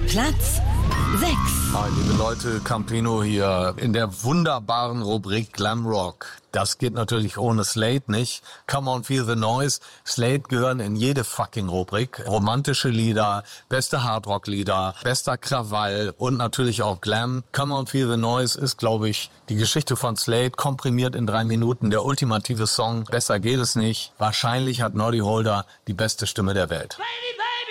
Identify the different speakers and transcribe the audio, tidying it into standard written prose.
Speaker 1: Platz 6.
Speaker 2: Hi, liebe Leute, Campino hier in der wunderbaren Rubrik Glam Rock. Das geht natürlich ohne Slade nicht. Come on, feel the noise. Slade gehören in jede fucking Rubrik. Romantische Lieder, beste Hardrock-Lieder, bester Krawall und natürlich auch Glam. Come on, feel the noise ist, glaube ich, die Geschichte von Slade komprimiert in 3 Minuten. Der ultimative Song. Besser geht es nicht. Wahrscheinlich hat Noddy Holder die beste Stimme der Welt.
Speaker 3: Lady